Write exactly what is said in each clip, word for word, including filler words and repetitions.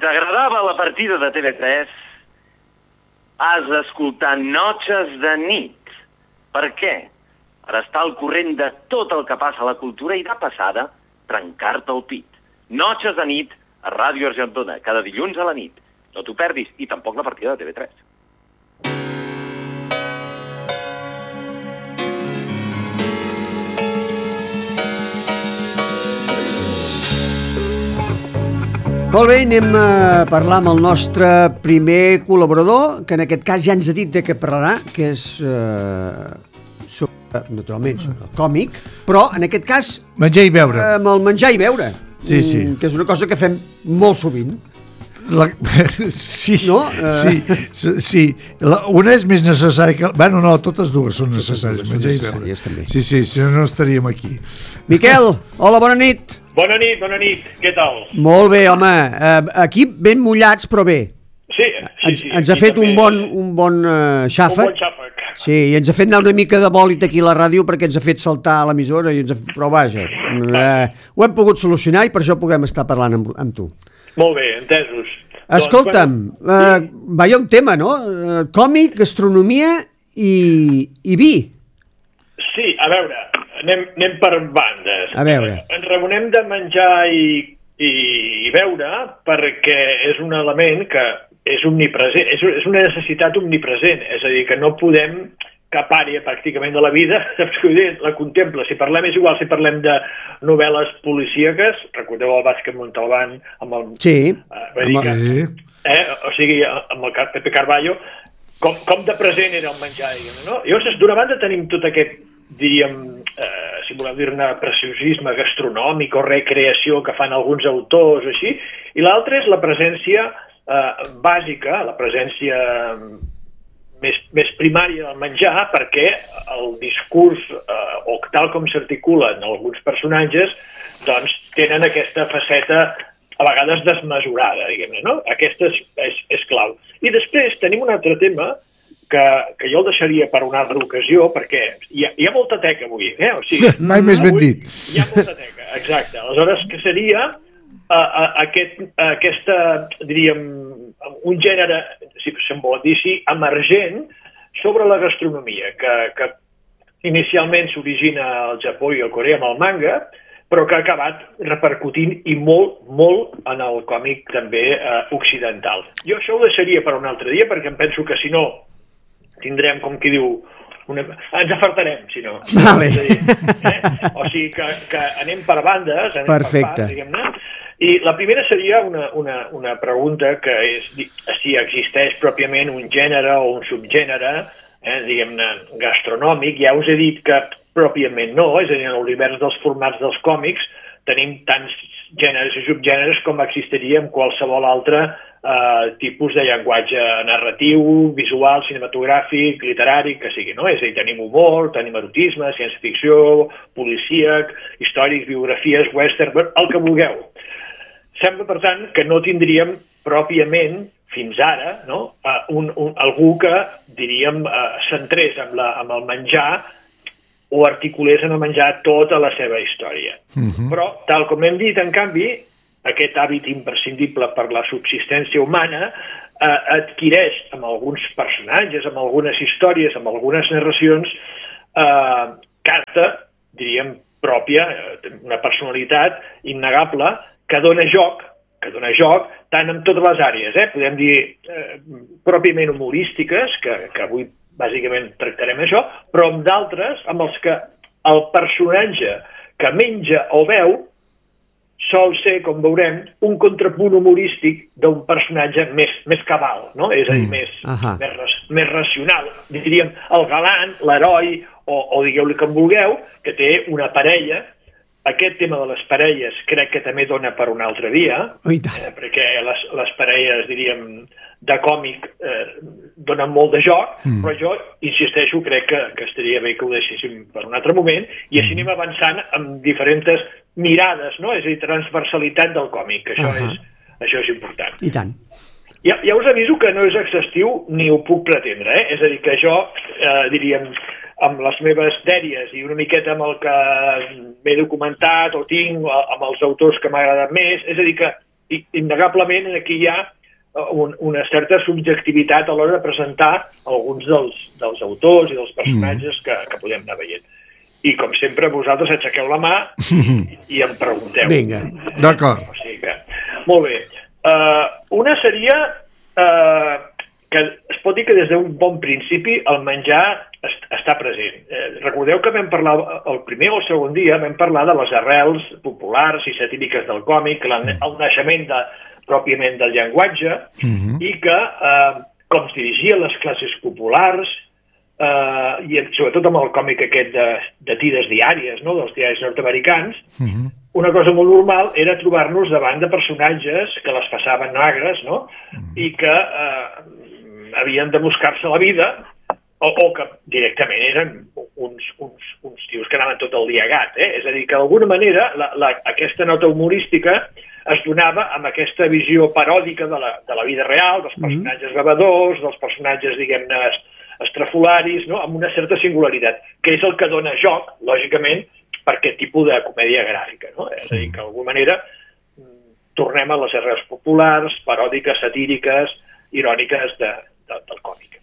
t'agradava la partida de T V tres, has d'escoltar Noches de nit. Per què? Per estar al corrent de tot el que passa a la cultura i de passada, trencar-te el pit. Noches de nit a Ràdio Argentona, cada dilluns a la nit. No t'ho perdis, i tampoc la partida de T V tres. Molt bé, anem a parlar amb el nostre primer col·laborador, que en aquest cas ja ens ha dit de què parlarà, que és, eh, sobre, naturalment, sobre el còmic, però en aquest cas... Menjar i beure. Amb el menjar i beure, sí, sí. Que és una cosa que fem molt sovint. La, sí, no? sí, sí. La, una és més necessària que... Bueno, no, totes dues són necessàries, menjar i beure. També. Sí, sí, si no, no estaríem aquí. Miquel, hola, bona nit. Bona nit, bona nit, què tal? Molt bé, home, aquí ben mullats, però bé. Sí, sí, ens, sí. Ens ha fet un bon, un bon uh, xàfec. Un bon xàfec. Sí, i ens ha fet anar una mica de bòlit aquí a la ràdio perquè ens ha fet saltar a l'emissora, i ens ha... però vaja, eh, ho hem pogut solucionar i per això puguem estar parlant amb, amb tu. Molt bé, entesos. Escolta'm, doncs, bueno, uh, va, hi ha un tema, no? Uh, còmic, gastronomia i, i vi. Sí, a veure, anem, anem per bandes. A veure. Ens remonem de menjar i, i, i beure perquè és un element que és omnipresent, és, és una necessitat omnipresent, és a dir, que no podem cap àrea pràcticament de la vida, la contempla. Si parlem, és igual si parlem de novel·les policíaques, recordeu el Vázquez Montalbán amb el... Sí. Eh, dir que, eh, o sigui, amb el Pepe Carballo, com, com de present era el menjar, diguem, no? Llavors, d'una banda tenim tot aquest, diríem, eh, si volem dir-ne, preciosisme gastronòmic o recreació que fan alguns autors o així, i l'altra és la presència eh, bàsica, la presència més, més primària del menjar, perquè el discurs, eh, o tal com s'articulen alguns personatges, doncs tenen aquesta faceta a vegades desmesurada, diguem-ne, no? Aquesta és, és, és clau. I després tenim un altre tema que, que jo el deixaria per una altra ocasió, perquè hi ha, hi ha molta teca avui, eh? O sigui, mai més ben dit. Hi ha molta teca, exacte. Aleshores, que seria uh, uh, aquest, uh, aquesta, diríem, un gènere, si se'n vol dir així, emergent sobre la gastronomia, que, que inicialment s'origina al Japó i a Corea amb el manga, però que ha acabat repercutint i molt, molt en el còmic també eh, occidental. Jo això ho deixaria per un altre dia, perquè em penso que si no tindrem, com qui diu, una... ens afartarem, si no. Vale. Eh? O sigui que, que anem per bandes, anem perfecte. Per parts, diguem-ne. I la primera seria una, una, una pregunta que és si existeix pròpiament un gènere o un subgènere, eh, diguem-ne, gastronòmic. Ja us he dit que pròpiament no, és a dir, en l'univers dels formats dels còmics tenim tants gèneres i subgèneres com existiria en qualsevol altre eh, tipus de llenguatge narratiu, visual, cinematogràfic, literari, que sigui, no? És a dir, tenim humor, tenim erotisme, ciència-ficció, policíac, històrics, biografies, western, el que vulgueu. Sembla, per tant, que no tindríem pròpiament, fins ara, no? uh, un, un, algú que, diríem, uh, centrés amb, la, amb el menjar o articulés en el menjar tota la seva història. Uh-huh. Però, tal com hem dit, en canvi, aquest hàbit imprescindible per la subsistència humana eh, adquireix amb alguns personatges, amb algunes històries, amb algunes narracions, eh, carta, diríem, pròpia, una personalitat innegable, que dona joc, que dona joc tant en totes les àrees, eh? Podem dir eh, pròpiament humorístiques, que, que avui bàsicament tractarem això, però amb d'altres, amb els que el personatge que menja o beu sol ser, com veurem, un contrapunt humorístic d'un personatge més, més cabal, no? És a dir, més, uh-huh. més, més racional. Diríem, el galant, l'heroi, o, o digueu-li com vulgueu, que té una parella. Aquest tema de les parelles crec que també dona per una altra via, oh, eh, perquè les, les parelles, diríem, de còmic eh, donen molt de joc, mm. però jo insisteixo, crec que, que estaria bé que ho deixéssim per un altre moment, i així anem avançant amb diferents mirades, no? És a dir, transversalitat del còmic, que això, uh-huh. és, això és important. I tant. Ja, ja us aviso que no és exhaustiu ni ho puc pretendre, eh? És a dir, que jo, eh, diríem, amb les meves dèries i una miqueta amb el que m'he documentat o tinc, amb els autors que m'agraden més, és a dir, que innegablement aquí hi ha un, una certa subjectivitat a l'hora de presentar alguns dels, dels autors i dels personatges que, que podem anar veient. I, com sempre, vosaltres aixequeu la mà i, i em pregunteu. Vinga. D'acord. O sigui que... Molt bé. Uh, una seria uh, que es pot dir que des d'un bon principi el menjar est està present. Eh, recordeu que vam parlar, el primer o el segon dia, vam parlar de les arrels populars i satíriques del còmic, el naixement de, pròpiament del llenguatge, uh-huh. i que uh, com es dirigia les classes populars, Uh, i sobretot amb el còmic aquest de, de tires diàries, no?, dels diaris nord-americans, uh-huh. una cosa molt normal era trobar-nos davant de personatges que les passaven negres, no?, uh-huh. i que uh, havien de buscar-se la vida, o, o que directament eren uns, uns, uns tios que anaven tot el dia a gat, eh? És a dir, que d'alguna manera la, la, aquesta nota humorística es donava amb aquesta visió paròdica de la, de la vida real, dels personatges uh-huh. bevedors, dels personatges, diguem-ne, estrafolaris, no?, amb una certa singularitat, que és el que dona joc, lògicament, per aquest tipus de comèdia gràfica, no? És a dir, que d'alguna manera tornem a les arrels populars, paròdiques, satíriques, iròniques de, de, del còmic.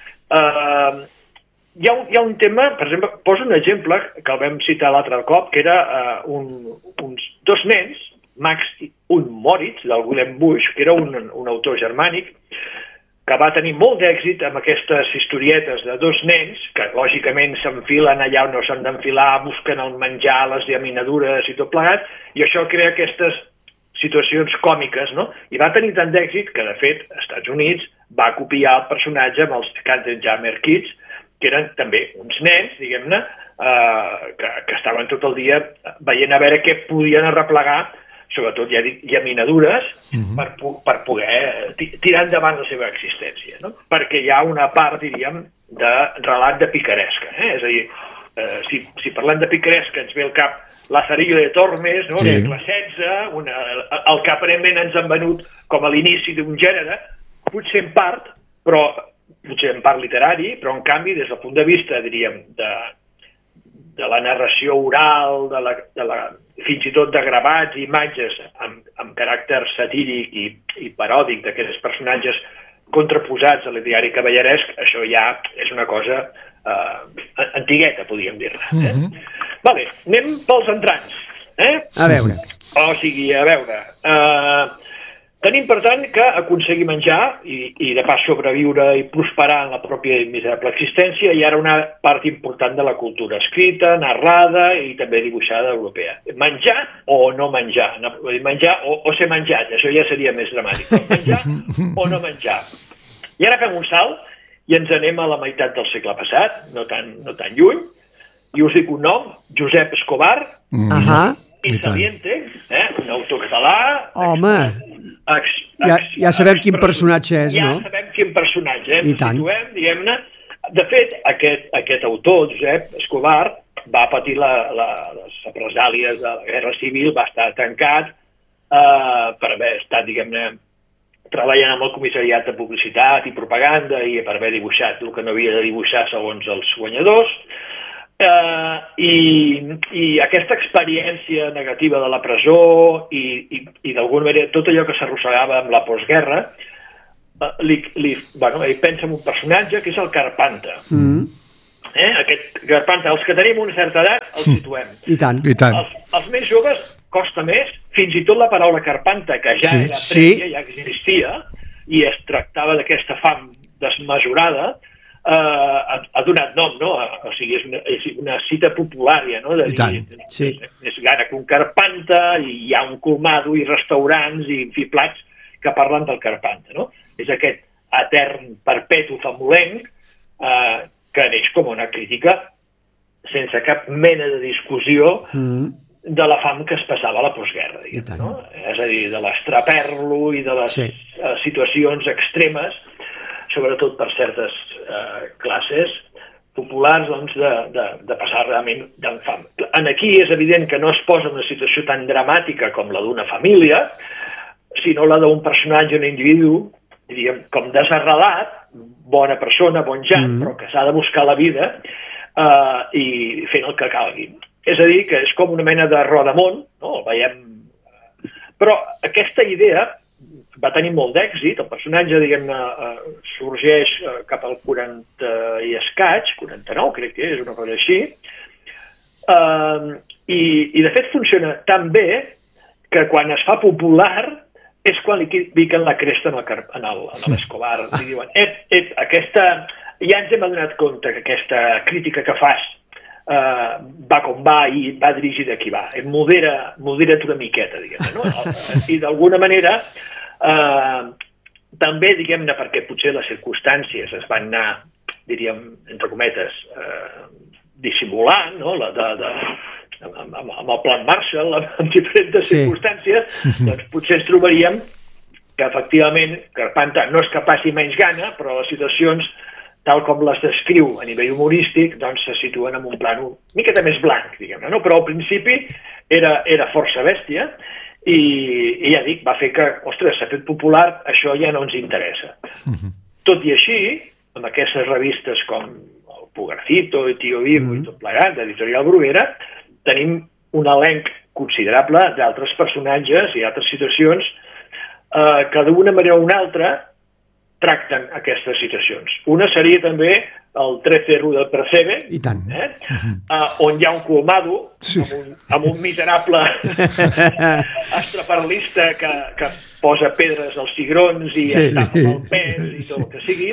Uh, hi, ha un, hi ha un tema, per exemple, poso un exemple que el vam citar l'altre cop, que era uh, un, uns dos nens, Max i un Moritz, del Willem Busch, que era un, un autor germànic, que va tenir molt d'èxit amb aquestes historietes de dos nens que lògicament s'enfilen allà on no s'han d'enfilar, busquen el menjar, les llaminadures i tot plegat, i això crea aquestes situacions còmiques, no? I va tenir tant d'èxit que, de fet, als Estats Units va copiar el personatge amb els Katzenjammer Kids, que eren també uns nens, diguem-ne, eh, que, que estaven tot el dia veient a veure què podien arreplegar, sobretot llaminadures, uh-huh. per, per poder tirar endavant la seva existència, no? Perquè hi ha una part, diríem, de relat de picaresca, eh? És a dir, eh, si, si parlem de picaresca ens ve al cap Lazarillo de Tormes, no? Sí. Segle setze, una, el que aparentment ens han venut com a l'inici d'un gènere, potser en part, però potser en part literari, però en canvi des del punt de vista, diríem, de, de la narració oral, de la, de la, fins i tot de gravats i imatges amb, amb caràcter satíric i, i paròdic d'aquests personatges contraposats a l'ideari cavalleresc, això ja és una cosa eh, antigueta, podríem dir-ne. Eh? Mm-hmm. Vale, anem pels entrants. Eh? A veure. O sigui, a veure... Eh, tenim, per tant, que aconseguir menjar i, i de pas sobreviure i prosperar en la pròpia i miserable existència i ara una part important de la cultura escrita, narrada i també dibuixada europea. Menjar o no menjar? Menjar o, o ser menjat, això ja seria més dramàtic. Menjar o no menjar? I ara fem un salt i ens anem a la meitat del segle passat, no tan, no tan lluny, i us dic un nom, Josep Escobar, mm. uh-huh. Insaliente, eh? Un autor català... Home... Ex, ex, ja, ja sabem quin personatge és, ja no? Ja sabem quin personatge és, I tant. Situem, diguem-ne. De fet, aquest, aquest autor, Josep Escobar, va patir la, la, les represàlies de la Guerra Civil, va estar tancat eh, per haver estat, diguem-ne, treballant amb el Comissariat de Publicitat i Propaganda i per haver dibuixat el que no havia de dibuixar segons els guanyadors. Uh, i, i aquesta experiència negativa de la presó i, i, i d'alguna manera tot allò que s'arrossegava amb la postguerra uh, li, li, bueno, ell pensa en un personatge que és el Carpanta. Mm. eh? Aquest Carpanta, els que tenim una certa edat els situem. I tant. I tant. Els, els més joves costa més, fins i tot la paraula Carpanta, que ja sí. era prèvia, sí. ja existia i es tractava d'aquesta fam desmesurada, Uh, ha, ha donat nom, no? O sigui, és una, és una cita popular, ja, no? De I tant, dir, sí. És, és gana que un Carpanta, i hi ha un colmado, i restaurants, i en fi, plats que parlen del Carpanta, no? És aquest etern perpetu famolenc uh, que neix com una crítica sense cap mena de discussió mm. de la fam que es passava a la postguerra, diguem, no? És a dir, de l'estraperlo i de les sí. uh, situacions extremes, sobretot per certes eh, classes populars, doncs, de, de, de passar realment d'enfam. En aquí és evident que no es posa en una situació tan dramàtica com la d'una família, sinó la d'un personatge, un individu, diríem, com desarrelat, bona persona, bon jan, mm. però que s'ha de buscar la vida eh, i fent el que calgui. És a dir, que és com una mena de Rodamont, no? El veiem Però aquesta idea va tenir molt d'èxit, el personatge, diguem-ne, eh, sorgeix eh, cap al quaranta i escaig, quaranta-nou crec que és, una cosa així, eh, i, i de fet funciona tan bé que quan es fa popular és quan li piquen la cresta en el, en el, en l'Escobar, i diuen, ep, ep, aquesta, ja ens hem adonat compte que aquesta crítica que fas Uh, va com va i va dirigir de qui va. Modera, modera't una miqueta, diguem-ne, no? I d'alguna manera, uh, també, diguem-ne, perquè potser les circumstàncies es van anar, diríem, entre cometes, uh, dissimulant, no? La de, de, amb, amb, amb el plan Marshall, amb, amb diferents sí. circumstàncies, doncs potser ens trobaríem que, efectivament, Carpanta no és que passi menys gana, però les situacions tal com les descriu a nivell humorístic, doncs se situen en un plan una miqueta més blanc, diguem-ne, no? Però al principi era, era força bèstia i, i ja dic, va fer que, ostres, s'ha fet popular, això ja no ens interessa. Uh-huh. Tot i així, amb aquestes revistes com el Pugarcito, el Tío Vivo uh-huh. i tot plegat, d'Editorial Bruguera, tenim un elenc considerable d'altres personatges i altres situacions eh, que d'una manera o una altra tracten aquestes situacions. Una seria també el trece Rue del Percebe, I tant. Eh? Uh, on hi ha un colmado sí. amb, un, amb un miserable estraparlista que, que posa pedres als cigrons i sí. està amb el pes i tot el que sigui.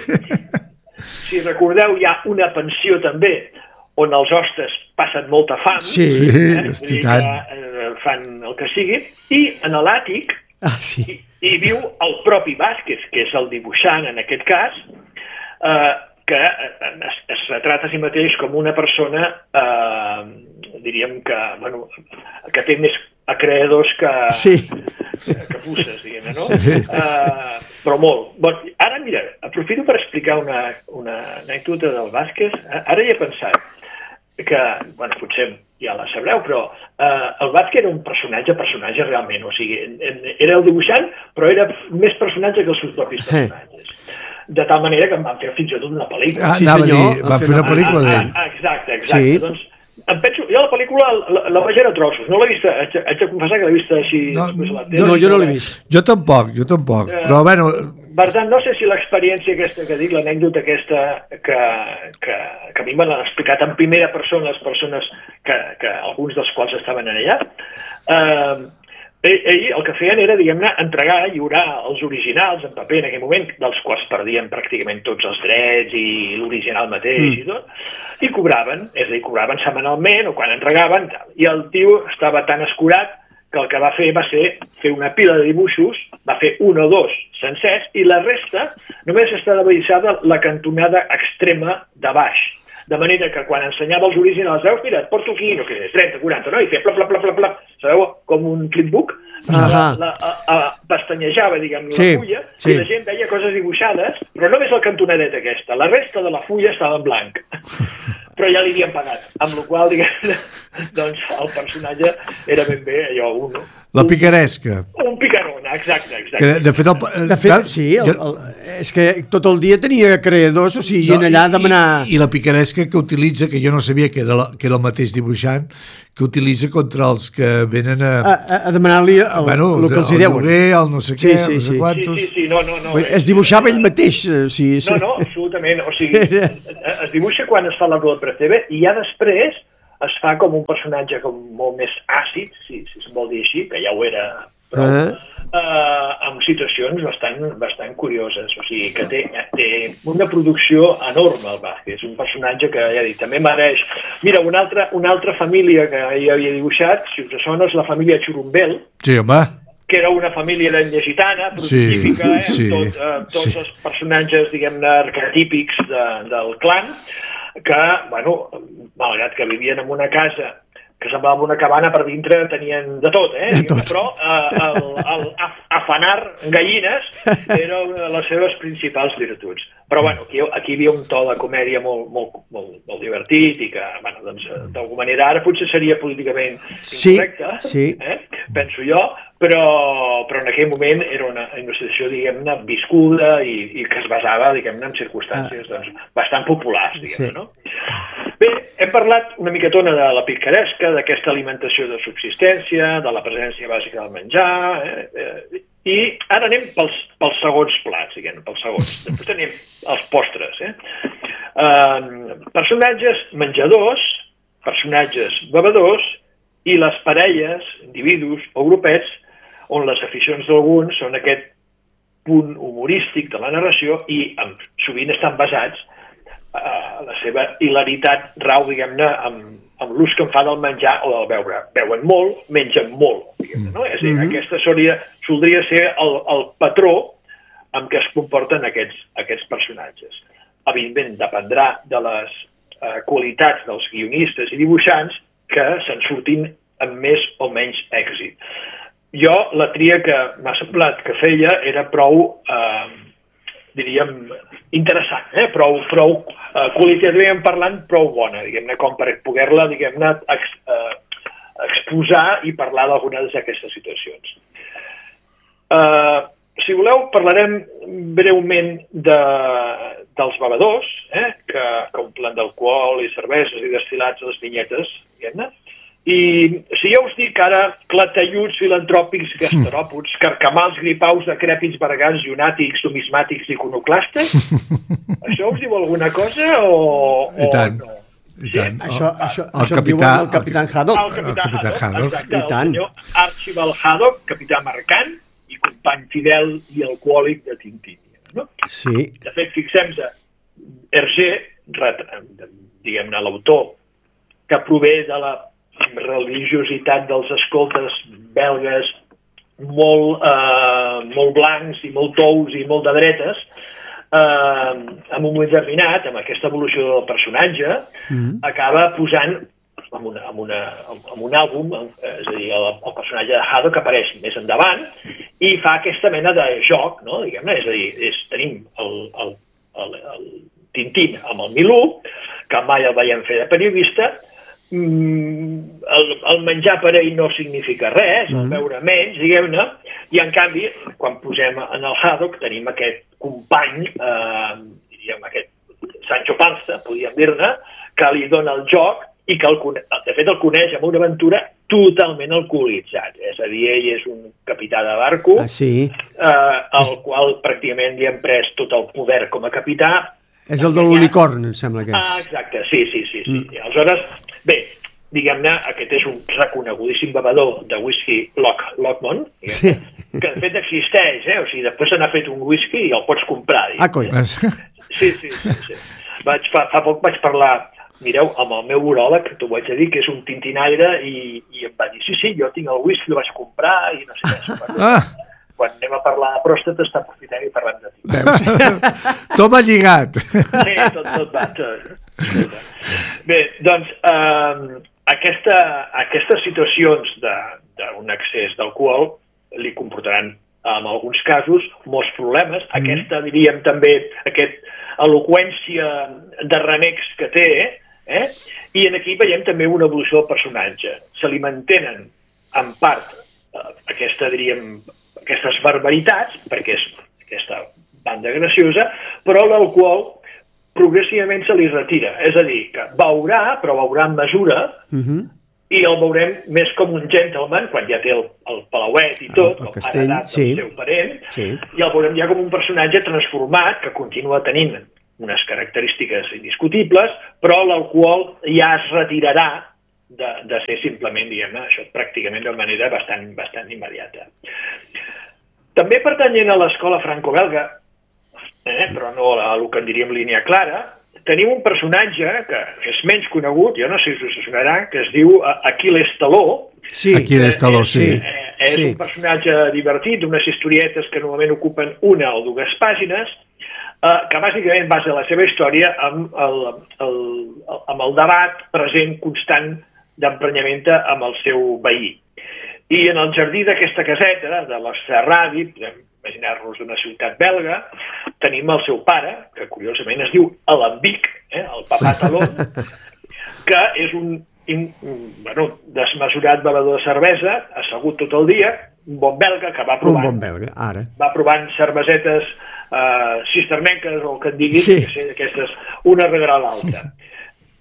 Si recordeu, hi ha una pensió també on els hostes passen molta fam, sí, eh? sí, que, eh, fan el que sigui, i en l'àtic ah, sí. i, i viu el propi Vázquez, que és el dibuixant en aquest cas, eh, que es, es retrata a si mateix com una persona, eh, diríem que, bueno, que té més acreedors que, sí. que, que puces, diguem-ne, no? Sí. Eh, però molt. Bon, ara, mira, aprofito per explicar una, una anècdota del Vázquez. Ara hi he pensat que, bueno, potser ja la sabreu, però eh, el Vázquez era un personatge, personatge realment, o sigui, era el dibuixant, però era més personatge que els seus propis personatges. De tal manera que en van fer fins i tot una pel·lícula. Ah, sí, anava senyor, a dir, van fer una pel·lícula ah, d'ell. ah, exacte, exacte. Sí. Doncs, em penso, jo la pel·lícula la, la vaig veure a trossos, no l'he vista, haig, haig de confessar que l'he vista així... No, a la tele, no, jo no l'he vist. Jo tampoc, jo tampoc, eh, però bueno... Per tant, no sé si l'experiència aquesta que dic, l'anècdota aquesta que, que, que a mi m'han explicat en primera persona les persones que, que alguns dels quals estaven allà, eh, ell el que feien era, diguem-ne, entregar, lliurar els originals en paper en aquell moment, dels quals perdien pràcticament tots els drets i l'original mateix mm. i tot, i cobraven, és a dir, cobraven setmanalment o quan entregaven, i el tio estava tan escurat que el que va fer va ser fer una pila de dibuixos, va fer un o dos sencers, i la resta només està dibuixada la cantonada extrema de baix. De manera que quan ensenyava els originals, veus, mira, et porto aquí, no què és, trenta, quaranta, no? I feia plap, plap, plap, plap, plap, sabeu, com un clipbook, la, la, a, a, pestanyejava, diguem, sí, la fulla, sí. i la gent veia coses dibuixades, però només la cantonadet aquesta, la resta de la fulla estava en blanc. Però ja li havien pagat, amb la qual cosa, diguem, doncs el personatge era ben bé allò, un... La picaresca. Un picarona, exacte, exacte. Que, de fet, el, de fet sí, el, el, és que tot el dia tenia creadors, o sigui, gent no, allà a demanar... I, I la picaresca que utilitza, que jo no sabia que era, la, que era el mateix dibuixant, que utilitza contra els que venen a... A, a, a demanar-li el, bueno, el que els hi deuen. El lloguer, el no sé què, sí, sí, no sé sí. quantos... Sí, sí, sí, no, no, no. Es dibuixava ell mateix. Sí, sí. No, no, absolutament. O sigui, es dibuixa quan es fa la Rue del Percebe i ja després es fa com un personatge com molt més àcid, si, si es vol dir així, que ja ho era prou, uh-huh. eh, amb situacions bastant, bastant curioses. O sigui, que té, té una producció enorme, el Vázquez. És un personatge que, ja dic, també mereix... Mira, una altra, una altra família que hi havia dibuixat, si us sona, és la família Xurumbel. Sí, home. Que era una família d'ètnia gitana, protottípica, sí, eh, sí, amb tot, eh, tots sí. els personatges, diguem-ne, arquetípics de, del clan, que, bueno, malgrat que vivien en una casa que semblava una cabana, per dintre tenien de tot, eh? De tot. Però eh, el, el afanar gallines era una de les seves principals virtuts. Però, bueno, aquí, aquí hi havia un to de comèdia molt, molt, molt, molt divertit i que, bueno, doncs, d'alguna manera ara potser seria políticament incorrecte, sí, sí. Eh? Penso jo, però, però en aquell moment era una, una situació, diguem-ne, viscuda i, i que es basava, diguem-ne, en circumstàncies ah. doncs, bastant populars, diguem-ne, sí. no? Bé, Bé, hem parlat una micatona de la picaresca, d'aquesta alimentació de subsistència, de la presència bàsica del menjar, eh? I ara anem pels, pels segons plats, diguem, pels segons. Després tenim els postres. Eh? Uh, personatges menjadors, personatges bevedors i les parelles, individus o grupets on les aficions d'alguns són aquest punt humorístic de la narració i amb, sovint estan basats Uh, la seva hilaritat rau, diguem-ne, amb, amb l'ús que en fa del menjar o del beure. Beuen molt, mengen molt, diguem-ne, no? És a dir, mm-hmm. aquesta solia, soldria ser el, el patró amb què es comporten aquests, aquests personatges. Evidentment, dependrà de les uh, qualitats dels guionistes i dibuixants que se'n surtin amb més o menys èxit. Jo, la tria que m'ha semblat que feia era prou... Uh, diríem, interessant, eh? prou, prou uh, qualitativament parlant, prou bona, diguem-ne, com per poder-la, diguem-ne, ex, uh, exposar i parlar d'algunes d'aquestes situacions. Uh, si voleu, parlarem breument de, dels bevedors, eh? que, que omplen d'alcohol i cerveses i destil·lats a les vinyetes, diguem-ne. I si jo us dic ara clatelluts, filantròpics, gasteròpods, carcamals, gripaus, decrèpits, bergants, llunàtics, numismàtics, iconoclastes, això us diu alguna cosa o, I tant. o no? I tant. Sí? Això, això, el això capità, el Capitán Haddock. El Capità, el Capità Haddock. Exacte, I tant. el senyor Archibald Haddock, capità mercant i company fidel i alcohòlic de Tintín. No? Sí. De fet, fixem-se, Hergé, diguem-ne, l'autor que prové de la religiositat dels escoltes belgues molt, eh, molt blancs i molt tous i molt de dretes, eh, en un moment determinat, amb aquesta evolució del personatge, mm-hmm. acaba posant en, una, en, una, en un àlbum, és a dir, el, el personatge de Haddock apareix més endavant i fa aquesta mena de joc, no? Diguem-ne, és a dir, és, tenim el, el, el, el Tintín amb el Milú, que mai el veiem fer de periodista. Mm, el, el menjar per ell no significa res, el beure menys, diguem-ne, i en canvi, quan posem en el Haddock, tenim aquest company, eh, diríem, aquest Sancho Panza, podríem dir-ne, que li dona el joc i que, el, de fet, el coneix amb una aventura totalment alcoholitzat. És a dir, ell és un capità de barco, ah, sí. eh, el qual pràcticament li han pres tot el poder com a capità. És el de l'unicorn, em sembla que és. Ah, exacte, sí, sí, sí. sí. Mm. I aleshores, bé, diguem-ne, aquest és un reconegudíssim bevedor de whisky Loch, Lochmont, sí. que de fet existeix, eh? O sigui, després se n'ha fet un whisky i el pots comprar. Diguem. Ah, coi. Sí, sí, sí. sí. Vaig, fa, fa poc vaig parlar, mireu, amb el meu uròleg, t'ho vaig dir, que és un tintinaire, i, i em va dir, sí, sí, jo tinc el whisky, el vaig comprar, i no sé què. Ah. Quan anem a parlar de pròstata està aprofitant i parlant de ti. Veus? Tot va lligat. Sí, tot, tot va. Tot. Bé, doncs, eh, aquesta, aquestes situacions d'un excés d'alcohol li comportaran, en alguns casos, molts problemes. Mm. Aquesta, diríem també, aquesta eloqüència de renecs que té, eh? I aquí veiem també una evolució del personatge. Se li mantenen, en part, eh, aquesta, diríem, aquestes barbaritats, perquè és aquesta banda graciosa, però l'alcohol progressivament se li retira. És a dir, que beurà, però beurà en mesura, uh-huh. i el veurem més com un gentleman, quan ja té el, el palauet i tot, el, el castell, heredat sí. del seu parent, sí. i el veurem ja com un personatge transformat, que continua tenint unes característiques indiscutibles, però l'alcohol ja es retirarà de, de ser simplement, diguem-ne, això pràcticament de manera bastant, bastant immediata. També pertanyent a l'escola franco-belga, eh, però no a el que en diríem línia clara, tenim un personatge que és menys conegut, jo no sé si us sonarà, que es diu Aquil·les Taló. Sí, Aquil·les Taló, sí. Eh, és sí. un personatge divertit, unes historietes que normalment ocupen una o dues pàgines, eh, que bàsicament basa la seva història amb el, el, amb el debat present constant d'emprenyament amb el seu veí. I en el jardí d'aquesta caseta, de l'Esterradi, podem imaginar-nos d'una ciutat belga, tenim el seu pare, que curiosament es diu Alambic, eh, el papà Talon, que és un, un, un bueno, desmesurat bevedor de cervesa, assegut tot el dia, un bon belga que va provant, un bon belga, ara. va provant cervesetes eh, cisternenques, o el que et diguis, sí. que sé, aquestes, una darrere l'altra.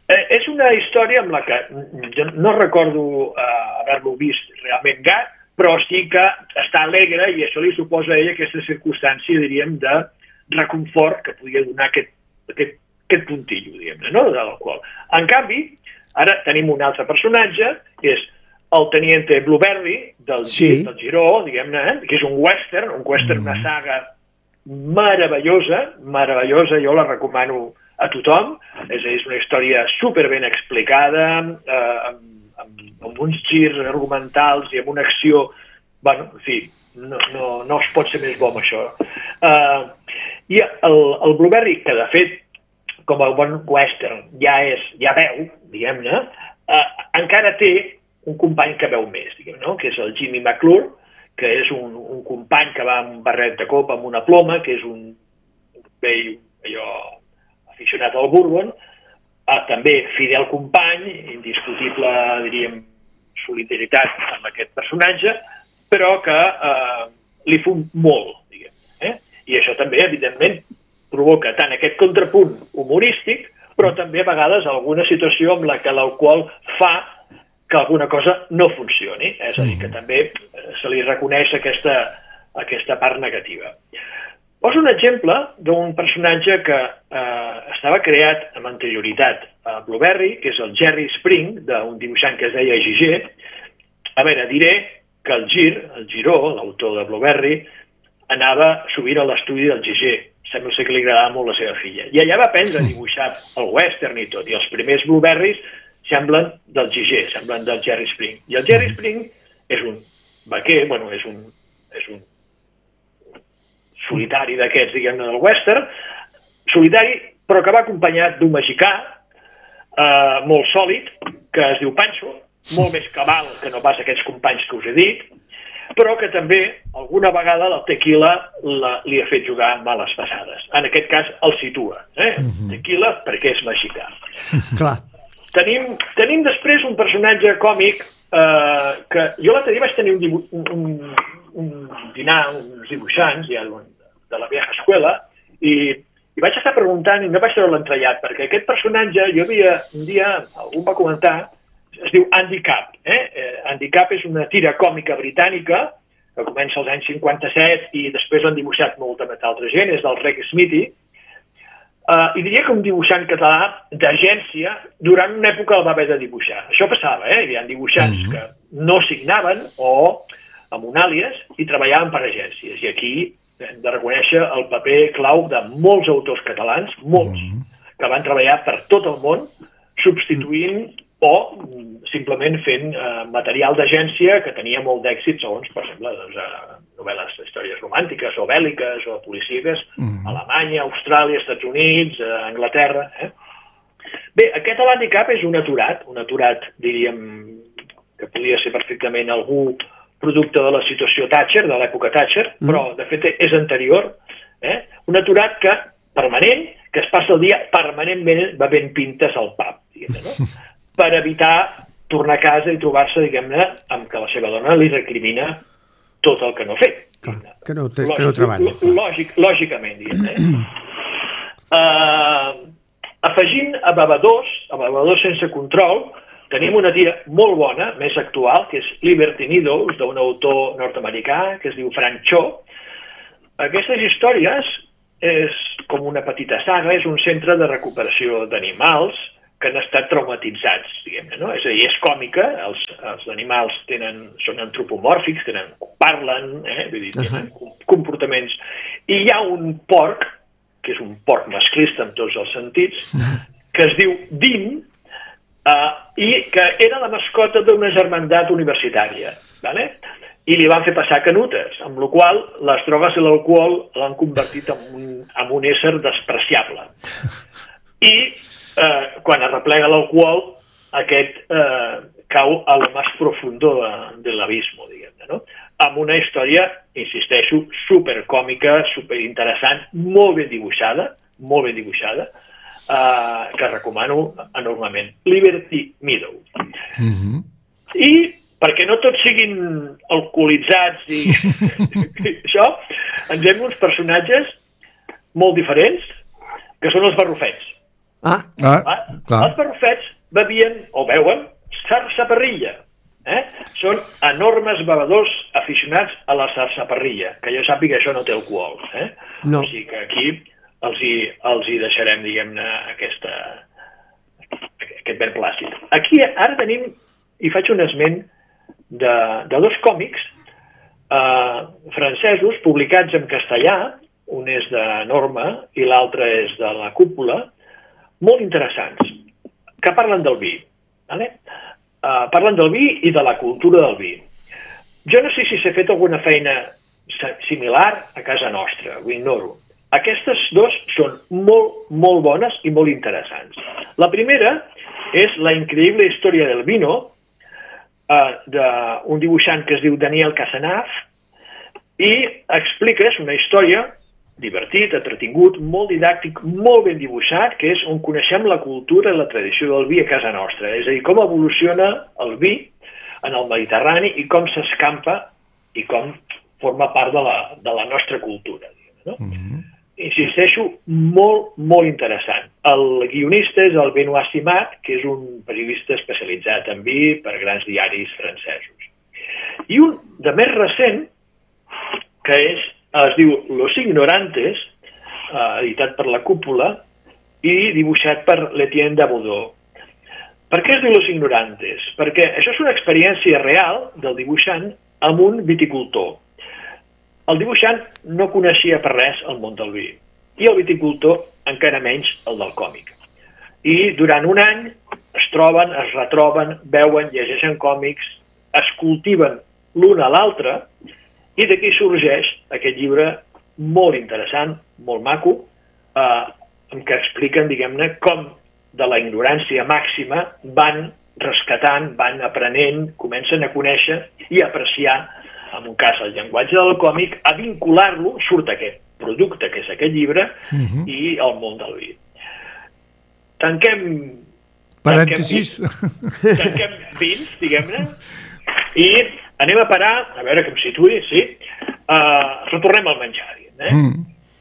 Eh, és una història amb la que jo no recordo eh, haver-lo vist realment gat, però sí que està alegre i això li suposa a ella aquesta circumstància, diríem, de reconfort que podia donar aquest, aquest, aquest puntillo, diguem-ne, no?, de l'alcohol. En canvi, ara tenim un altre personatge, que és el teniente Blueberry, del, sí. del Giró, diguem-ne, eh? Que és un western, un western, mm. una saga meravellosa, meravellosa, jo la recomano a tothom. És a dir, és una història super ben explicada, eh, amb, amb, amb uns girs argumentals i amb una acció, bueno, en fi, no, no, no es pot ser més bo amb això. Eh, I el, el Blueberry, que de fet, com a bon western, ja és, ja veu, diguem-ne, eh, encara té un company que veu més, diguem, no?, que és el Jimmy McClure, que és un, un company que va amb un barret de copa, amb una ploma, que és un vell, allò, aficionat al Bourbon, eh, també fidel company, indiscutible, diríem, solidaritat amb aquest personatge, però que eh, li fum molt, diguem. Eh? I això també, evidentment, provoca tant aquest contrapunt humorístic, però també a vegades alguna situació amb la que l'alcohol fa que alguna cosa no funcioni. Eh? És a dir, que també se li reconeix aquesta, aquesta part negativa. Poso un exemple d'un personatge que eh, estava creat amb anterioritat a Blueberry, que és el Jerry Spring, d'un dibuixant que es deia Gigé. A veure, diré que el Gir, el Giró, l'autor de Blueberry, anava sovint a l'estudi del Gigé. Sembla ser que li agradava molt la seva filla. I allà va aprendre a dibuixar el western i tot. I els primers Blueberries semblen del Gigé, semblen del Jerry Spring. I el Jerry Spring és un vaquer, bueno, és un, és un solitari d'aquests, diguem-ne, del western, solitari, però que va acompanyat d'un mexicà eh, molt sòlid, que es diu Pancho, molt més cabal que no pas aquests companys que us he dit, però que també alguna vegada el tequila la, li ha fet jugar males passades. En aquest cas el situa. Eh? Tequila perquè és mexicà. Clar. Tenim, tenim després un personatge còmic eh, que jo l'altre dia vaig tenir un, dibu un, un, un dinar, uns dibuixants ja de la vieja escuela, i, i vaig estar preguntant i no vaig treure l'entrellat, perquè aquest personatge, jo havia, un dia, algú va comentar, es diu Andy Capp. Eh? Eh, Andy Capp és una tira còmica britànica que comença als anys cinquanta-set i després l'han dibuixat molta altra gent, és del Reg Smithy. Uh, I diria que un dibuixant català d'agència durant una època el va haver de dibuixar. Això passava, eh? Hi ha dibuixants mm -hmm. que no signaven o amb un àlies i treballaven per agències. I aquí hem de reconèixer el paper clau de molts autors catalans, molts, mm -hmm. que van treballar per tot el món, substituint o simplement fent uh, material d'agència que tenia molt d'èxit, segons, per exemple, doncs, uh, novel·les, històries romàntiques o bèl·liques o policíaques, mm. Alemanya, Austràlia, Estats Units, eh, Anglaterra. Eh? Bé, aquest Andy Capp és un aturat, un aturat, diríem, que podia ser perfectament algú producte de la situació Thatcher, de l'època Thatcher, mm. però de fet és anterior. Eh? Un aturat que, permanent, que es passa el dia permanentment bevent pintes al pub, diguem-ne, no? Per evitar tornar a casa i trobar-se, diguem-ne, amb que la seva dona li recrimina tot el que no ha fet. Clar, que no, te, que no treballa. Lògic, lògicament, diguem, eh? uh, afegint a Bevedors, a Bevedors sense control, tenim una tira molt bona, més actual, que és Liberty Meadows, d'un autor nord-americà, que es diu Frank Cho. Aquestes històries és com una petita saga, és un centre de recuperació d'animals que han estat traumatitzats, diguem-ne, no? És a dir, és còmica, els, els animals tenen, són antropomòrfics, tenen, parlen, eh? Vull dir, tenen uh -huh. comportaments. I hi ha un porc, que és un porc masclista en tots els sentits, uh -huh. que es diu Dean, uh, i que era la mascota d'una germandat universitària, ¿vale? I li van fer passar canutes, amb la qual les drogues i l'alcohol l'han convertit en un, en un ésser despreciable. I eh, quan es replega l'alcohol, aquest eh, cau a lo més profundo de, de l'abismo, diguem-ne, no? Amb una història, insisteixo, supercòmica, superinteressant, molt ben dibuixada, molt ben dibuixada, eh, que recomano enormement. Liberty Meadow. Mm-hmm. I perquè no tots siguin alcoholitzats i, i això, ens hem uns personatges molt diferents, que són els barrufets. Ah, Ah, Ah, clar. els barrufets bevien o beuen sarsaparrilla. Eh? Són enormes bevedors aficionats a la sarsaparilla, que jo sàpiga que això no té alcohol. Eh? No. O sigui que aquí els hi, els hi deixarem, diguem-ne, aquesta, aquest benplàcid. Aquí ara tenim, i faig un esment de, de dos còmics eh, francesos publicats en castellà, un és de Norma i l'altre és de la Cúpula, molt interessants, que parlen del vi. Vale? Uh, parlen del vi i de la cultura del vi. Jo no sé si s'ha fet alguna feina similar a casa nostra, ho ignoro. Aquestes dos són molt, molt bones i molt interessants. La primera és La increïble història del vino, uh, d'un dibuixant que es diu Daniel Cazenave, i explica, és una història divertit, entretingut, molt didàctic, molt ben dibuixat, que és on coneixem la cultura i la tradició del vi a casa nostra. És a dir, com evoluciona el vi en el Mediterrani i com s'escampa i com forma part de la, de la nostra cultura. No? Mm-hmm. Insisteixo, molt, molt interessant. El guionista és el Benoît Simat, que és un periodista especialitzat en vi per grans diaris francesos. I un de més recent, que és es diu Los Ignorantes, eh, editat per la Cúpula i dibuixat per l'Etienne Daboudot. Per què es diu Los Ignorantes? Perquè això és una experiència real del dibuixant amb un viticultor. El dibuixant no coneixia per res el món del vi i el viticultor encara menys el del còmic. I durant un any es troben, es retroben, veuen, llegeixen còmics, es cultiven l'un a l'altre. I d'aquí sorgeix aquest llibre molt interessant, molt maco, eh, en què expliquen, diguem-ne, com de la ignorància màxima van rescatant, van aprenent, comencen a conèixer i a apreciar, en un cas el llenguatge del còmic, a vincular-lo, surt aquest producte que és aquest llibre, uh-huh. i el món del vi. Tanquem... Parèntesis. Tanquem, tanquem vins, diguem-ne, i anem a parar, a veure que em situï, sí, uh, retornem al menjar. Eh? Mm.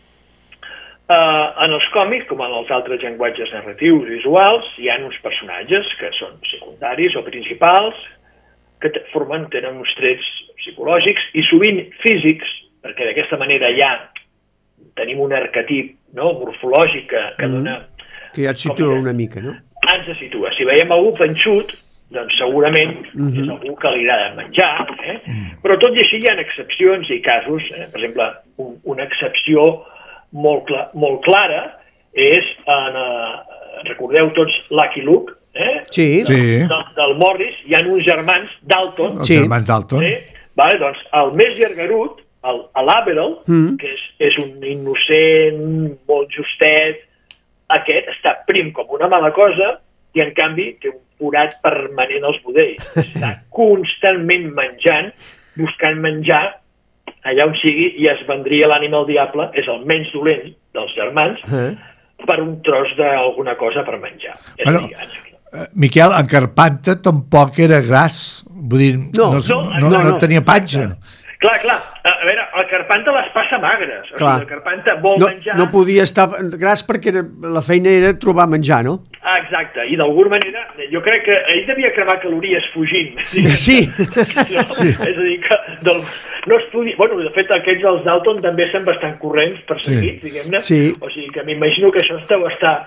Uh, en els còmics, com en els altres llenguatges narratius visuals, hi ha uns personatges que són secundaris o principals, que formen, tenen uns trets psicològics i sovint físics, perquè d'aquesta manera ja tenim un arquetip, no?, morfològic que, que mm. dona... Que ja et situa una mica, no? Ens situa. Si veiem algú panxut, doncs segurament mm-hmm. és algú que li agrada menjar, eh? Mm. Però tot i així hi ha excepcions i casos, eh? Per exemple, un, una excepció molt, cla molt clara és, en, uh, recordeu tots Lucky Luke, eh? Sí. sí. Del, del Morris, hi ha uns germans Dalton. Els sí. germans Dalton. Eh? Vale, doncs el més llargarut, l'Averell, mm. que és, és un innocent, molt justet, aquest està prim com una mala cosa i en canvi té un forat permanent als budells. Està constantment menjant, buscant menjar allà on sigui i es vendria l'ànima al diable, és el menys dolent dels germans, eh? per un tros d'alguna cosa per menjar. Bueno, uh, Miquel, en Carpanta tampoc era gras, vull dir, no, no, no, no, no, no tenia panxa. Clar, clar, a veure, el Carpanta les passa magres, o sigui, el Carpanta vol no, menjar... No podia estar gras perquè era, la feina era trobar menjar, no? Ah, exacte, i d'alguna manera, jo crec que ell devia cremar calories fugint. Sí. No? Sí. És a dir, que del, no es podia... Bueno, de fet, aquells dels Dalton també són bastant corrents, perseguits, sí. diguem-ne. Sí. O sigui que m'imagino que això deu estar,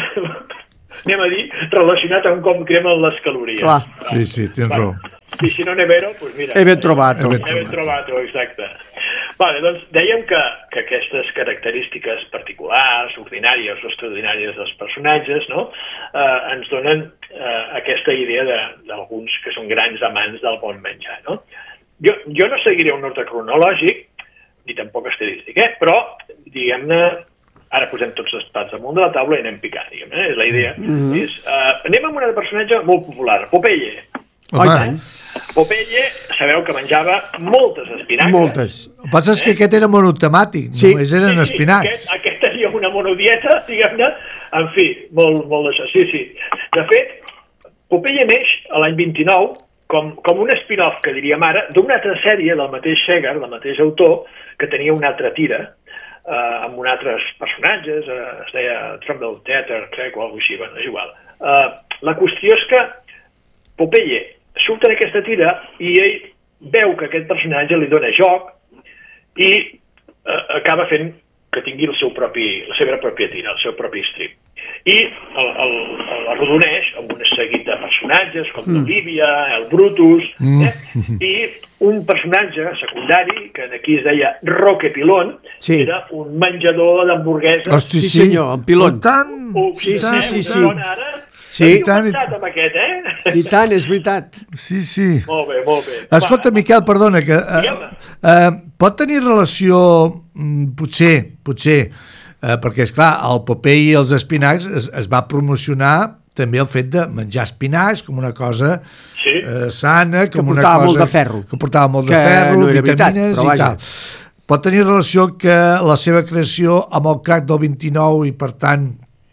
anem a dir, relacionat amb com cremen les calories. Clar. Sí, sí, tens raó. I si no n'he vero, doncs mira... He ben trobat. He ben trobat, exacte. Vale, doncs dèiem que, que aquestes característiques particulars, ordinàries o extraordinàries dels personatges, no? eh, ens donen eh, aquesta idea d'alguns que són grans amants del bon menjar. No? Jo, jo no seguiré un ordre cronològic, ni tampoc estadístic, eh? Però, diguem-ne, ara posem tots els plats damunt de la taula i anem picant, diguem-ne, és la idea. Mm-hmm. és, eh, anem amb un personatge molt popular, Popeye. Oh, tant. Popeye, sabeu que menjava moltes espinaques. Moltes. El que passa és que eh? aquest era monotemàtic, sí. només eren sí, sí, espinacs. Aquest, aquest tenia una monodieta, diguem-ne, en fi, molt, molt d'això. Sí, sí. De fet, Popeye neix a l'any vint-i-nou com, com un spin-off, que diríem ara, d'una altra sèrie del mateix Segar, del mateix autor, que tenia una altra tira, eh, amb un altres personatges, eh, es deia Trumbull Theatre, crec, o alguna cosa així, bueno, és igual. Eh, la qüestió és que Popeye surt en aquesta tira i ell veu que aquest personatge li dona joc i eh, acaba fent que tingui el seu propi, la seva pròpia tira, el seu propi strip. I el, el, el arrodoneix amb un seguit de personatges com mm. l'Olivia, el Brutus, mm. eh? I un personatge secundari, que aquí es deia Roque Pilon, sí. Era un menjador d'hamburgueses. Hosti, sí, sí, senyor, en Pilon. Tant, oh, sí, sí, sí, sí. Ara, sí, i tant, amb aquest, eh? I tant, és veritat. Sí, sí. Molt bé, molt bé. Escolta, Miquel, perdona, que uh, uh, pot tenir relació, um, potser, potser, uh, perquè, esclar, el Popeye i els espinacs es, es va promocionar també el fet de menjar espinacs com una cosa sí. uh, sana, com que una portava cosa... molt de ferro. Que portava molt que de ferro, no vitamines veritat, i tal. Pot tenir relació que la seva creació amb el crack del vint-i-nou i, per tant,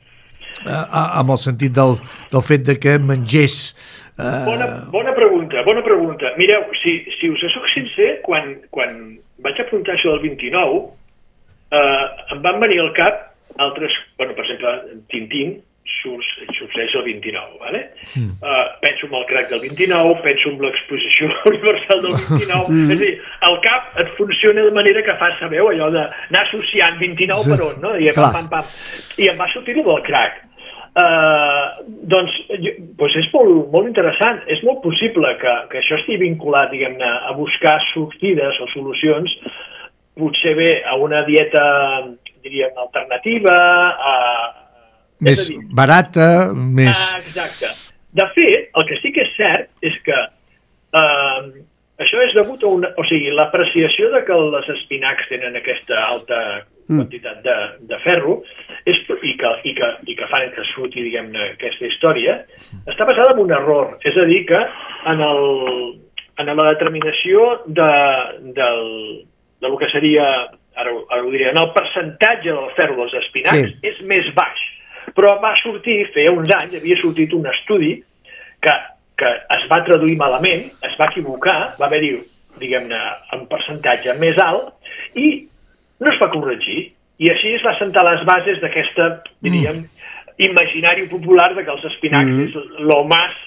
amb el sentit del, del fet de que mengés... Eh... Bona, bona pregunta, bona pregunta. Mireu, si, si us soc sincer, quan, quan vaig apuntar això del vint-i-nou, eh, em van venir al cap altres... Bueno, per exemple, Tintín sorgeix el vint-i-nou, ¿vale? Mm. Uh, penso en el crack del vint-i-nou, penso en l'exposició universal del vint-i-nou, mm. és a dir, el cap et funciona de manera que fa, sabeu, allò d'anar associant vint-i-nou sí. per on, no? I, pam, pam, pam. I em va sortir el del crack. Uh, doncs, jo, doncs és molt, molt interessant, és molt possible que, que això estigui vinculat, diguem-ne, a buscar sortides o solucions, potser bé a una dieta, diríem, alternativa, a més dir, barata, més... Ah, exacte. De fet, el que sí que és cert és que eh, això és degut a una... O sigui, l'apreciació de que les espinacs tenen aquesta alta quantitat de, de ferro és, i, que, i, que, i que fan que surti, diguem-ne, aquesta història, està basada en un error. És a dir, que en, el, en la determinació de, del, de lo que seria, ara, ara ho diré, en el percentatge del ferro dels espinacs sí. és més baix. Però va sortir, feia uns anys, havia sortit un estudi que, que es va traduir malament, es va equivocar, va haver-hi, diguem-ne, un percentatge més alt, i no es va corregir. I així es va sentar les bases d'aquesta, diríem, imaginari popular de que els espinacs mm. és lo más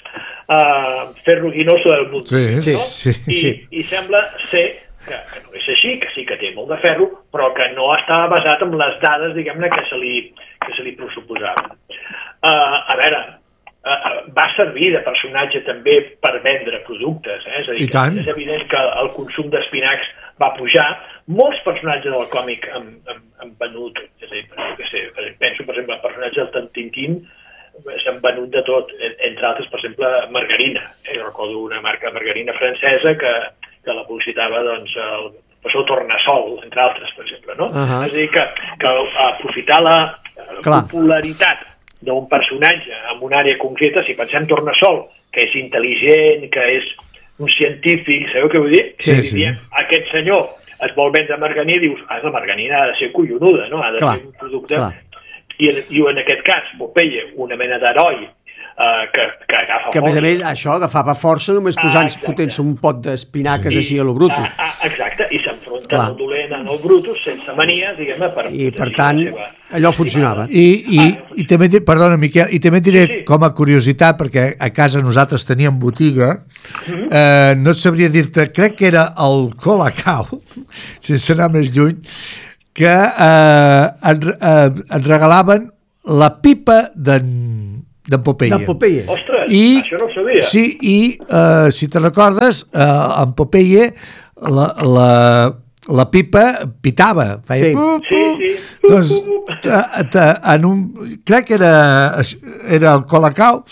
uh, ferruginoso del món. Sí, no? sí, I, sí. I sembla ser que, que no és així, que sí que té molt de ferro, però que no estava basat en les dades, diguem-ne, que se li que se li pressuposaven. Uh, a veure, uh, va servir de personatge també per vendre productes, eh? És a dir, que és evident que el consum d'espinacs va pujar. Molts personatges del còmic han, han, han venut, és a dir, que sé, penso, per exemple, el personatge del Tintín s'han venut de tot, entre altres, per exemple, margarina. Eh? Jo recordo una marca de margarina francesa que, que la publicitava, doncs, el professor Tornasol, entre altres, per exemple, no? Uh -huh. És a dir, que, que aprofitar la Clar. popularitat d'un personatge en una àrea concreta, si pensem Tornasol, que és intel·ligent, que és un científic, sabeu què vull dir? Sí, si sí. diem, aquest senyor es vol vendre margarina i dius, ah, la margarina ha de ser collonuda, no? Ha de Clar. ser un producte... Clar. I, I en aquest cas, Popeye, una mena d'heroi, Uh, que, que agafa que a més força. a més això agafava força només posant ah, fotent-se un pot d'espinaques sí. així a lo Brutus. Ah, ah, exacte, i s'enfronta al dolent en el Brutus sense manies, diguem-ne, per... I per tant, seva... allò funcionava. I, i, ah, i també, perdona Miquel, i també diré sí. com a curiositat, perquè a casa nosaltres teníem botiga, mm-hmm. eh, no et sabria dir-te, crec que era el Colacao, sense anar més lluny, que eh, et, eh, et regalaven la pipa d'en d'en Popeye. D'en Popeye. Ostres, I, això no ho sabia. Sí, i uh, si te recordes, uh, en Popeye la, la, la pipa pitava. Feia sí. Pup, sí, sí. Doncs, t, t, en un, crec que era, era el Colacao,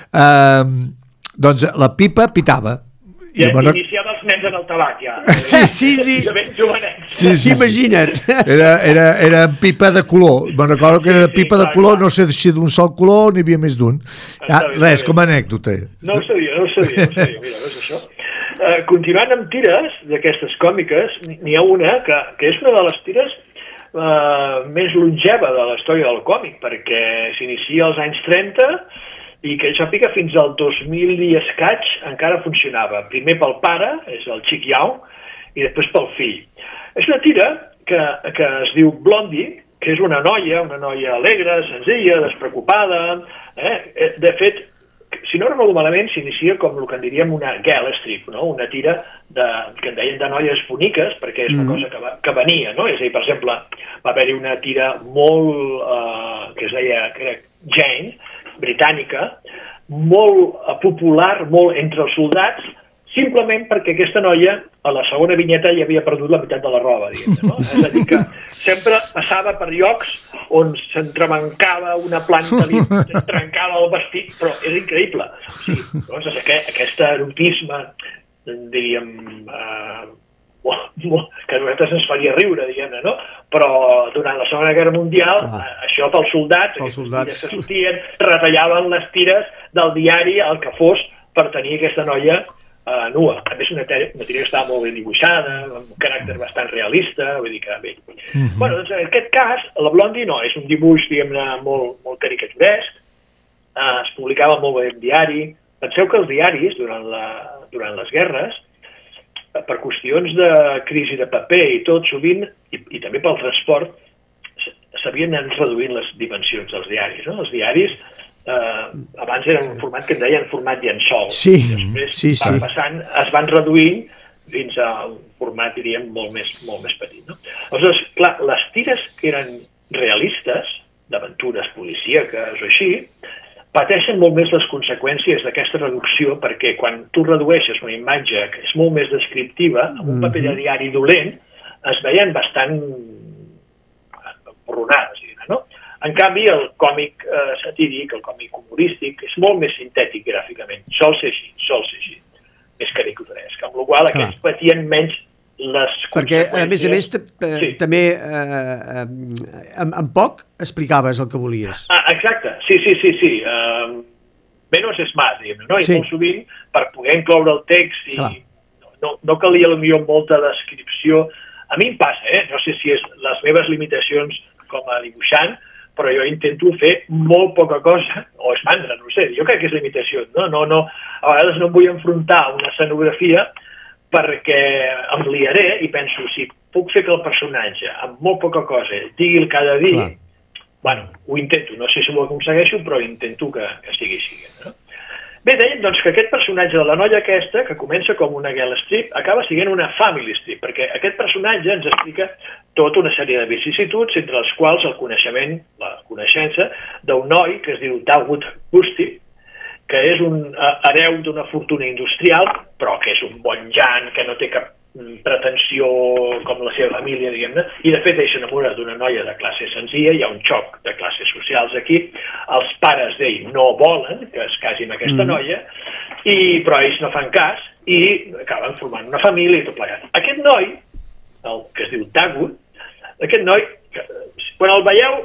uh, doncs la pipa pitava. I, I bueno, iniciava els nens en el tabac, ja. Sí, sí, sí. Sí, sí, imagina't. Era, era, era pipa de color. Me'n recordo que era de pipa de color, no sé si d'un sol color n'hi havia més d'un. Ah, res, com a anècdota. No ho sabia, no ho sabia. No ho sabia. Mira, veus això? Uh, continuant amb tires d'aquestes còmiques, n'hi ha una que, que és una de les tires uh, més longeva de la història del còmic, perquè s'inicia als anys trenta i que jo pica fins al dos mil i escaig encara funcionava. Primer pel pare, és el Chic Yao, i després pel fill. És una tira que, que es diu Blondie, que és una noia, una noia alegre, senzilla, despreocupada. Eh? De fet, si no recordo malament, s'inicia com el que en diríem una girl strip, no? Una tira de, que en deien de noies boniques, perquè és una cosa que, va, que venia, no? És a dir, per exemple, va haver-hi una tira molt, uh, que es deia que era Jane, britànica, molt uh, popular, molt entre els soldats, simplement perquè aquesta noia, a la segona vinyeta, ja havia perdut la meitat de la roba, diguem, no? És a dir, que sempre passava per llocs on s'entremancava una planta, es trencava el vestit, però és increïble. O sigui, doncs, aquest, aquest erotisme, diríem, eh, molt, molt, que a nosaltres ens faria riure, diguem-ne, no? Però durant la Segona Guerra Mundial, ah. això pels soldats, els soldats que sortien, retallaven les tires del diari, el que fos, per tenir aquesta noia Uh, nua. A més, una tira que estava molt ben dibuixada, amb un caràcter bastant realista, vull dir que bé. Mm-hmm. Bueno, doncs en aquest cas, la Blondie no, és un dibuix, diguem-ne, molt, molt caricaturesc, uh, es publicava molt bé en diari. Penseu que els diaris, durant, la, durant les guerres, per qüestions de crisi de paper i tot, sovint, i, i també pel transport, s'havien anat reduint les dimensions dels diaris, no? Els diaris Uh, abans era un format que en deien format llençol. Sí, després sí, sí. van passant, es van reduint fins a un format, diríem, molt més, molt més petit. No? Aleshores, clar, les tires que eren realistes, d'aventures policíaques o així, pateixen molt més les conseqüències d'aquesta reducció, perquè quan tu redueixes una imatge que és molt més descriptiva, amb un paper de diari dolent, es veien bastant borronades, no? En canvi, el còmic eh, satíric, el còmic humorístic, és molt més sintètic gràficament. Sol ser així, sol ser així. És caricaturesc. Amb la qual aquests patien menys les Perquè, conseqüències. a més a més, eh, sí. també eh, eh, en, en poc explicaves el que volies. Ah, exacte, sí, sí, sí. sí. Uh, menos és más, diguem, no? I sí. molt sovint, per poder incloure el text, i no, no calia potser molta descripció. A mi em passa, eh? No sé si és les meves limitacions com a dibuixant, però jo intento fer molt poca cosa, o és mandra, no sé, jo crec que és limitació, no? No, no, a vegades no em vull enfrontar a una escenografia perquè em liaré i penso, si puc fer que el personatge, amb molt poca cosa, digui el que ha de dir, Clar. bueno, ho intento, no sé si ho aconsegueixo, però intento que, que sigui així, no? Bé, dèiem doncs, que aquest personatge de la noia aquesta, que comença com una girl strip, acaba sent una family strip, perquè aquest personatge ens explica tota una sèrie de vicissituds, entre les quals el coneixement, la coneixença d'un noi que es diu Dagwood Busty, que és un hereu d'una fortuna industrial, però que és un bon jan, que no té cap pretensió com la seva família, diguem-ne, i de fet ell s'enamora d'una noia de classe senzilla, hi ha un xoc de classes socials aquí, els pares d'ell no volen que es casi amb aquesta mm. noia, i, però ells no fan cas, i acaben formant una família i tot plegat. Aquest noi, el que es diu Dagwood, aquest noi, quan el veieu,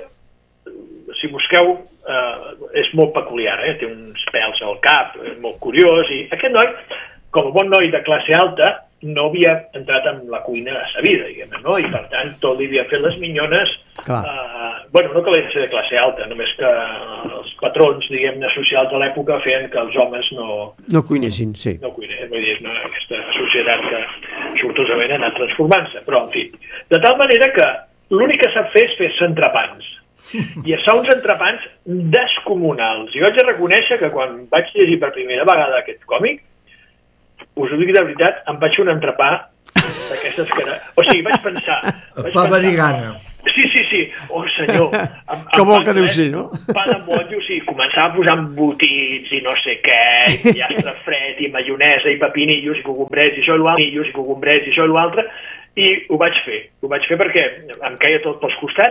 si busqueu, eh, és molt peculiar, eh? Té uns pèls al cap, és molt curiós, i aquest noi, com a bon noi de classe alta, no havia entrat en la cuina a sa vida, diguem, no? I per tant tot li havia fet les minyones, eh, bueno, no calia ser de classe alta, només que els patrons, diguem-ne, socials de l'època feien que els homes no... No cuinessin, sí. No cuinessin, vull dir, és una, aquesta societat que sortosament ha anat transformant-se, però en fi. De tal manera que l'únic que sap fer és fer entrepans. I es fa uns entrepans descomunals. I vaig a reconèixer que quan vaig llegir per primera vegada aquest còmic, us ho dic de veritat, em vaig fer un entrepà d'aquestes que... O sigui, vaig pensar... Vaig fa venir gana. Sí, sí, sí. Oh, senyor. Amb, que bo que deu ser, no? Pa de motllo, sí. Començava a posar embotits i no sé què, i pollastre fred, i maionesa, i pepinillos, i cogombrets, i això i l'altre, i cogombrets, i això i l'altre, i ho vaig fer. Ho vaig fer perquè em caia tot pels costats,